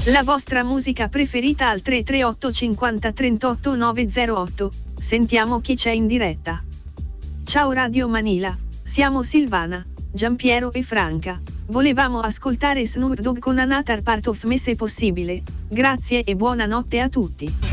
La vostra musica preferita al 338 50 38 908. Sentiamo chi c'è in diretta. Ciao Radio Manila, siamo Silvana, Giampiero e Franca. Volevamo ascoltare Snoop Dogg con Another Part of Me se possibile. Grazie e buonanotte a tutti.